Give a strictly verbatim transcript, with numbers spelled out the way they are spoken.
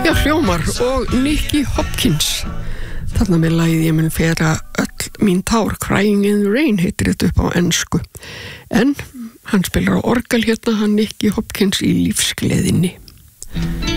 Já, hljómar og Nicky Hopkins. Þarna með lagið Ég mun fera öll mín tár, Crying in the Rain heitir þetta upp á ensku. En hann spilar á orgel hérna, hann Nicky Hopkins í lífsgleðinni.